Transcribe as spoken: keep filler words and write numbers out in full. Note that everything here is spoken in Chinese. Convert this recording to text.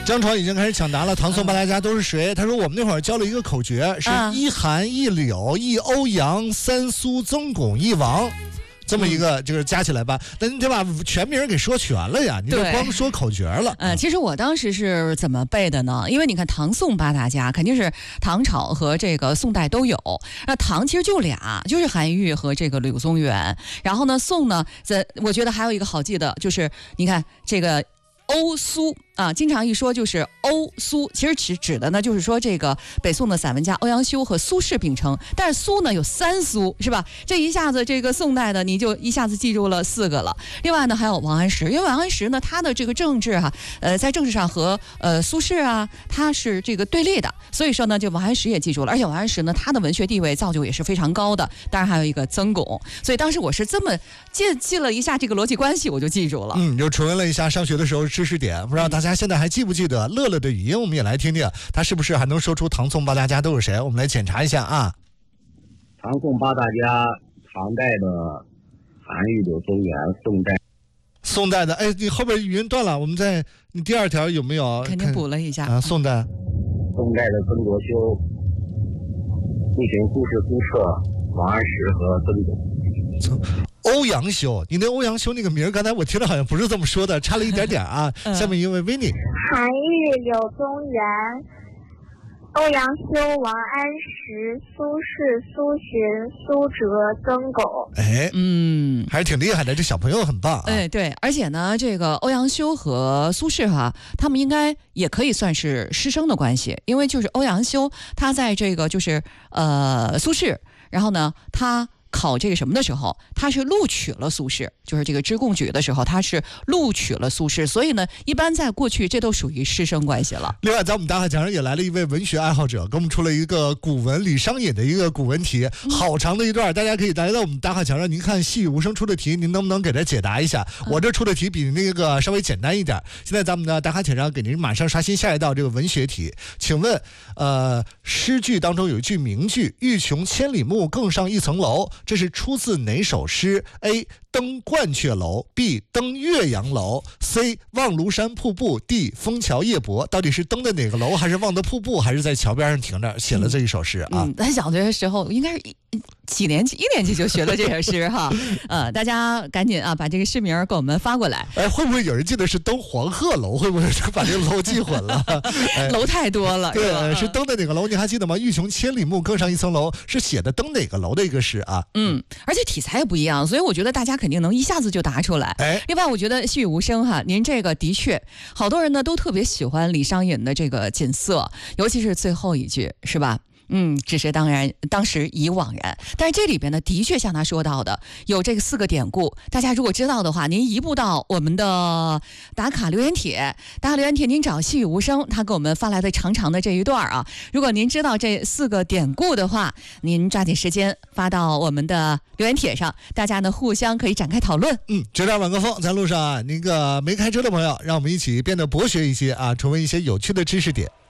张闯已经开始抢答了，唐宋八大家都是谁？他说我们那会儿教了一个口诀，是一韩一柳一欧阳三苏曾巩一王。这么一个就是加起来吧，那你得把全名给说全了呀，你就光说口诀了。 呃，其实我当时是怎么背的呢？因为你看唐宋八大家肯定是唐朝和这个宋代都有，那唐其实就俩，就是韩愈和这个柳宗元。然后呢，宋呢，这我觉得还有一个好记的，就是你看这个欧苏啊，经常一说就是欧苏，其实指指的呢就是说这个北宋的散文家欧阳修和苏轼并称，但是苏呢有三苏是吧？这一下子这个宋代的你就一下子记住了四个了。另外呢还有王安石，因为王安石呢他的这个政治哈、啊，呃，在政治上和呃苏轼啊他是这个对立的，所以说呢就王安石也记住了，而且王安石呢他的文学地位造就也是非常高的。当然还有一个曾巩，所以当时我是这么记记了一下这个逻辑关系，我就记住了。 嗯，就重温了一下上学的时候知识点，不知道大家现在还记不记得乐乐的语音？我们也来听听，他是不是还能说出唐宋八大家都是谁？我们来检查一下啊。 唐宋八大家，唐代的韩愈、柳宗元，宋代宋代的，哎，你后边语音断了，我们再你第二条有没有？ 肯定补了一下啊。宋代， 宋代的曾国修，不行，苏轼、苏辙、王安石和曾巩。 欧阳修，你那欧阳修那个名，刚才我听着好像不是这么说的，差了一点点啊。嗯、下面一位维尼， 韩愈、柳宗元、欧阳修、王安石、苏轼、苏洵、苏辙、曾巩。 哎， 嗯， 还是挺厉害的，这小朋友很棒、啊。 哎，对，而且呢，这个欧阳修和苏轼哈、啊，他们应该也可以算是师生的关系，因为就是欧阳修他在这个就是呃苏轼，然后呢他。考这个什么的时候，他是录取了苏轼，就是这个知贡举的时候，他是录取了苏轼，所以呢，一般在过去这都属于师生关系了。 另外，在我们大海墙上也来了一位文学爱好者，给我们出了一个古文李商隐的一个古文题，好长的一段，大家可以来到我们大海墙上，您看细雨无声出的题，您能不能给他解答一下？我这出的题比那个稍微简单一点。现在咱们的大海墙上给您马上刷新下一道这个文学题，请问，呃，诗句当中有一句名句“欲穷千里目，更上一层楼”，这是出自哪首诗 ？A. 登鹳雀楼 B. 登岳阳楼 C. 望庐山瀑布 D. 枫桥夜泊。到底是登的哪个楼，还是望的瀑布，还是在桥边上停着写了这一首诗啊？ 嗯，在小学的时候应该是几年级一年级就学了这首诗哈。呃，大家赶紧啊把这个诗名给我们发过来。 哎，会不会有人记得是登黄鹤楼？会不会把这个楼记混了？ 哎、楼太多了。 对，是, 是登的哪个楼？你还记得吗？欲穷千里目，更上一层楼，是写的登哪个楼的一个诗啊？ 嗯，而且题材也不一样，所以我觉得大家肯定能一下子就答出来。 哎， 另外我觉得细雨无声哈，您这个的确好多人呢都特别喜欢李商隐的这个锦瑟，尤其是最后一句，是吧？嗯，只是当然当时已惘然，但是这里边呢的确像他说到的有这个四个典故，大家如果知道的话，您移步到我们的打卡留言帖，打卡留言帖您找细雨无声，他给我们发来的长长的这一段啊，如果您知道这四个典故的话，您抓紧时间发到我们的留言帖上，大家呢互相可以展开讨论。 嗯，这段晚高峰在路上啊，那个没开车的朋友，让我们一起变得博学一些啊，重温一些有趣的知识点。